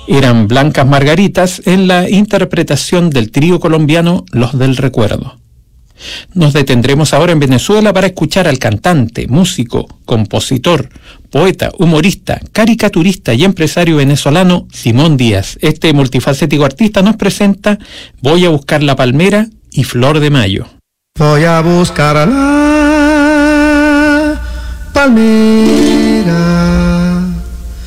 Eran Blancas Margaritas en la interpretación del trío colombiano Los del Recuerdo. Nos detendremos ahora en Venezuela para escuchar al cantante, músico, compositor, poeta, humorista, caricaturista y empresario venezolano Simón Díaz. Este multifacético artista nos presenta Voy a buscar la palmera y Flor de Mayo. Voy a buscar a la palmera